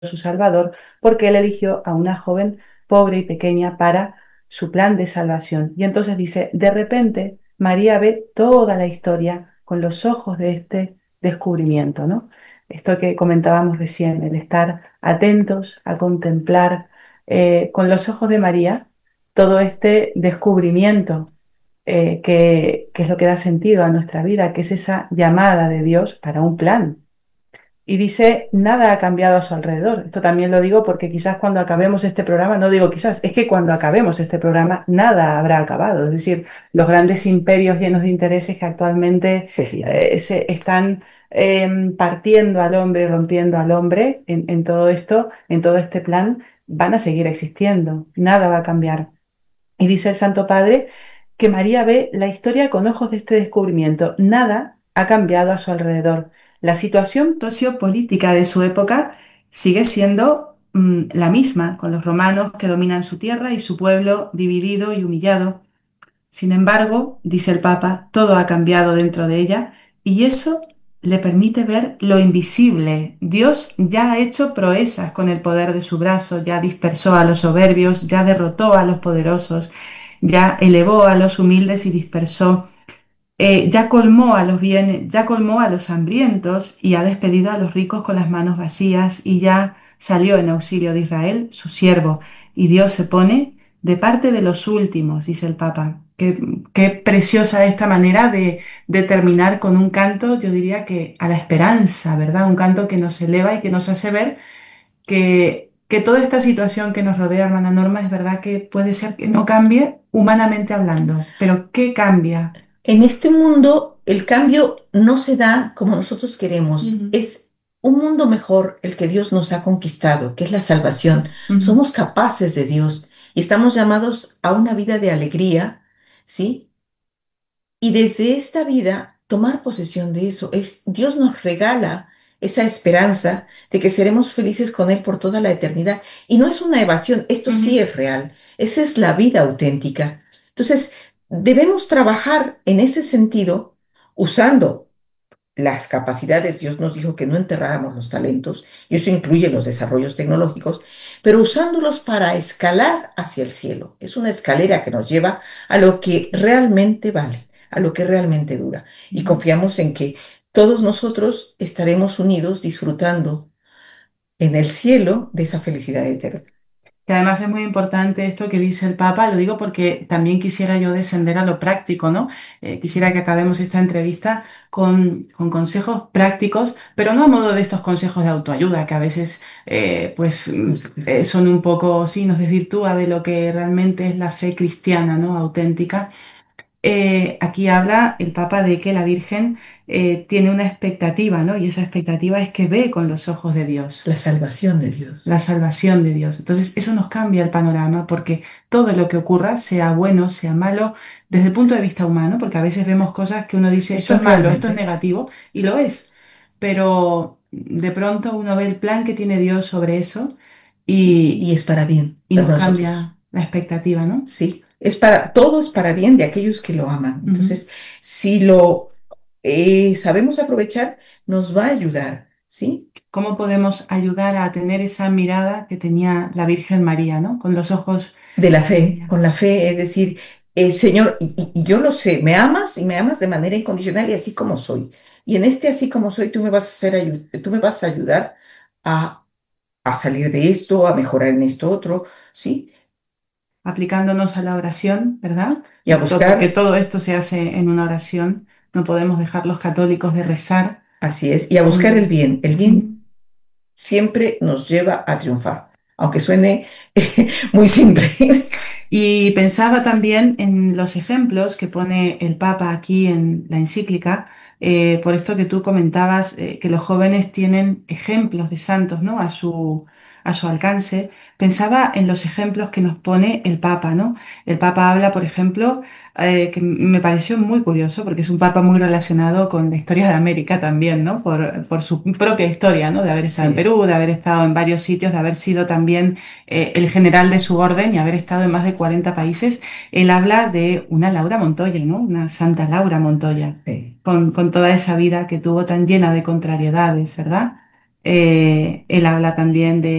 su Salvador, porque él eligió a una joven pobre y pequeña para su plan de salvación. Y entonces dice, de repente María ve toda la historia con los ojos de este descubrimiento, ¿no? Esto que comentábamos recién, el estar atentos a contemplar con los ojos de María todo este descubrimiento que es lo que da sentido a nuestra vida, que es esa llamada de Dios para un plan. Y dice, nada ha cambiado a su alrededor. Esto también lo digo porque quizás cuando acabemos este programa, no digo quizás, es que cuando acabemos este programa, nada habrá acabado. Es decir, los grandes imperios llenos de intereses que actualmente Sí. se están partiendo al hombre, rompiendo al hombre en todo esto, en todo este plan, van a seguir existiendo. Nada va a cambiar. Y dice el Santo Padre que María ve la historia con ojos de este descubrimiento. Nada ha cambiado a su alrededor. La situación sociopolítica de su época sigue siendo la misma, con los romanos que dominan su tierra y su pueblo dividido y humillado. Sin embargo, dice el Papa, todo ha cambiado dentro de ella y eso le permite ver lo invisible. Dios ya ha hecho proezas con el poder de su brazo, ya dispersó a los soberbios, ya derrotó a los poderosos, ya elevó a los humildes y dispersó, ya colmó a los bienes, ya colmó a los hambrientos y ha despedido a los ricos con las manos vacías y ya salió en auxilio de Israel, su siervo. Y Dios se pone de parte de los últimos, dice el Papa. Qué preciosa esta manera de terminar con un canto, yo diría que a la esperanza, ¿verdad? Un canto que nos eleva y que nos hace ver que toda esta situación que nos rodea, hermana Norma, es verdad que puede ser que no cambie humanamente hablando, pero ¿qué cambia? En este mundo, el cambio no se da como nosotros queremos. Ujú, Es un mundo mejor el que Dios nos ha conquistado, que es la salvación. ujú. Somos capaces de Dios y estamos llamados a una vida de alegría, ¿sí? Y desde esta vida, tomar posesión de eso. Dios nos regala esa esperanza de que seremos felices con Él por toda la eternidad. Y no es una evasión, esto sí Ujú. es real. Esa es la vida auténtica. Entonces, debemos trabajar en ese sentido usando las capacidades. Dios nos dijo que no enterráramos los talentos, y eso incluye los desarrollos tecnológicos, pero usándolos para escalar hacia el cielo. Es una escalera que nos lleva a lo que realmente vale, a lo que realmente dura. Y confiamos en que todos nosotros estaremos unidos disfrutando en el cielo de esa felicidad eterna. Que además es muy importante esto que dice el Papa, lo digo porque también quisiera yo descender a lo práctico, ¿no? Quisiera que acabemos esta entrevista con consejos prácticos, pero no a modo de estos consejos de autoayuda, que a veces son un poco, sí, nos desvirtúa de lo que realmente es la fe cristiana, ¿no? Auténtica. Aquí habla el Papa de que la Virgen tiene una expectativa, ¿no? Y esa expectativa es que ve con los ojos de Dios La salvación de Dios. la salvación de Dios. Entonces, eso nos cambia el panorama porque todo lo que ocurra, sea bueno, sea malo, desde el punto de vista humano, porque a veces vemos cosas que uno dice, Y esto es son malo, esto es realmente, negativo, y lo es. Pero de pronto uno ve el plan que tiene Dios sobre eso y y, es para bien y para nos nosotros. cambia la expectativa, ¿no? Sí, todo es para bien de aquellos que lo aman. Ujú. Entonces, si lo sabemos aprovechar, nos va a ayudar, ¿sí? ¿Cómo podemos ayudar a tener esa mirada que tenía la Virgen María, ¿no? Con los ojos De la de fe, ella. con la fe, es decir, Señor, y yo lo sé, me amas y me amas de manera incondicional y así como soy. Y en este así como soy, tú me vas a tú me vas a ayudar a, a salir de esto, a mejorar en esto otro, ¿sí? Aplicándonos a la oración, ¿verdad? Y a Porque buscar, todo esto se hace en una oración. No podemos dejar los católicos de rezar. así es, y a buscar el Mm, bien. El bien mm. siempre nos lleva a triunfar, aunque suene muy simple. Y pensaba también en los ejemplos que pone el Papa aquí en la encíclica, por esto que tú comentabas, que los jóvenes tienen ejemplos de santos, ¿no? A su alcance. Pensaba en los ejemplos que nos pone el Papa, ¿no? El Papa habla, por ejemplo, que me pareció muy curioso, porque es un Papa muy relacionado con la historia de América también, ¿no? Por su propia historia, ¿no? De haber estado en Sí, Perú, de haber estado en varios sitios, de haber sido también el general de su orden y haber estado en más de 40 países. Él habla de una Laura Montoya, ¿no? Una Santa Laura Montoya, sí. con toda esa vida que tuvo tan llena de contrariedades, ¿verdad? Él habla también